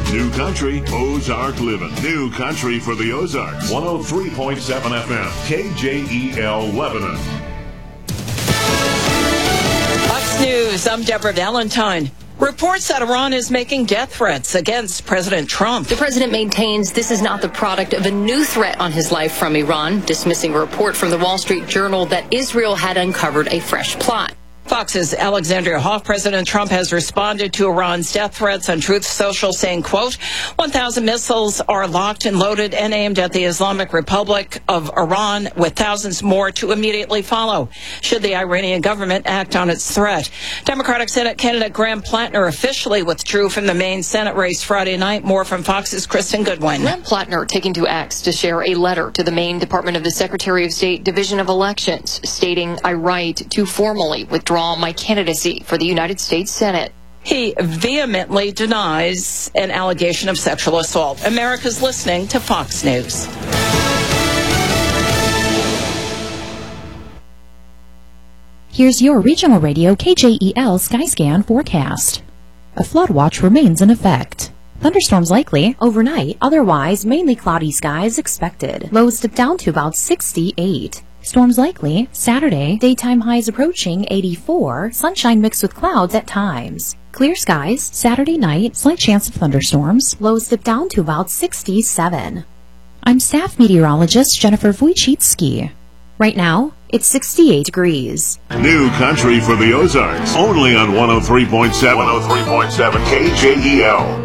New Country, Ozark Living. New Country for the Ozarks. 103.7 FM, KJEL Lebanon. Fox News, I'm Deborah Valentine. Reports that Iran is making death threats against President Trump. The president maintains this is not the product of a new threat on his life from Iran, dismissing a report from the Wall Street Journal that Israel had uncovered a fresh plot. Fox's Alexandria Hoff. President Trump has responded to Iran's death threats on Truth Social, saying, quote, 1,000 missiles are locked and loaded and aimed at the Islamic Republic of Iran, with thousands more to immediately follow should the Iranian government act on its threat. Democratic Senate candidate Graham Plattner officially withdrew from the Maine Senate race Friday night. More from Fox's Kristen Goodwin. Graham Plattner taking to X to share a letter to the Maine Department of the Secretary of State Division of Elections, stating, I write to formally withdraw my candidacy for the United States Senate. He vehemently denies an allegation of sexual assault. America's listening to Fox News. Here's your regional radio KJEL Skyscan forecast. A flood watch remains in effect. Thunderstorms likely overnight, otherwise mainly cloudy skies expected. Lows dip down to about 68. Storms likely Saturday, daytime highs approaching 84, sunshine mixed with clouds at times. Clear skies Saturday night, slight chance of thunderstorms, lows dip down to about 67. I'm staff meteorologist Jennifer Wojcicki. Right now, it's 68 degrees. New Country for the Ozarks, only on 103.7 KJEL.